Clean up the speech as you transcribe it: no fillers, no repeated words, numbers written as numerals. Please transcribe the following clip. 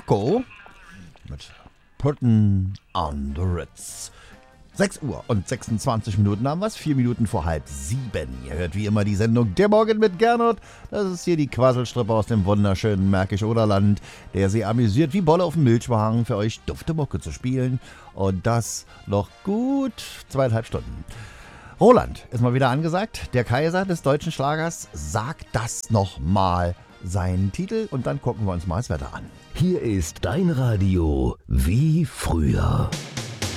Marco mit Puttin' on the Ritz. 6 Uhr und 26 Minuten haben wir es, 4 Minuten vor 6:30. Ihr hört wie immer die Sendung Der Morgen mit Gernot. Das ist hier die Quasselstrippe aus dem wunderschönen Märkisch-Oderland, der sie amüsiert, wie Bolle auf dem Milchwagen für euch dufte Mucke zu spielen. Und das noch gut 2,5 Stunden. Roland ist mal wieder angesagt. Der Kaiser des deutschen Schlagers sagt das nochmal seinen Titel und dann gucken wir uns mal das Wetter an. Hier ist dein Radio wie früher.